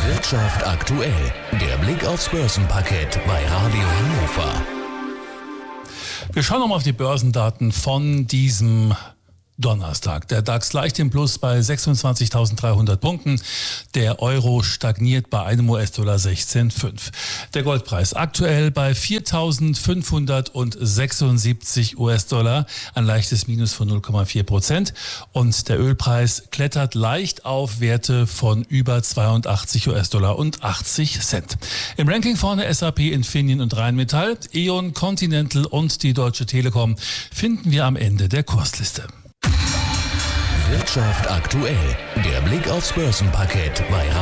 Wirtschaft aktuell. Der Blick aufs Börsenparkett bei Radio Hannover. Wir schauen nochmal auf die Börsendaten von diesem Donnerstag. Der DAX leicht im Plus bei 26.300 Punkten. Der Euro stagniert bei einem US-Dollar 16,5. Der Goldpreis aktuell bei 4.576 US-Dollar, ein leichtes Minus von 0,4%. Und der Ölpreis klettert leicht auf Werte von über 82 US-Dollar und 80 Cent. Im Ranking vorne SAP, Infineon und Rheinmetall, E.ON, Continental und die Deutsche Telekom finden wir am Ende der Kursliste. Wirtschaft aktuell. Der Blick aufs Börsenparkett bei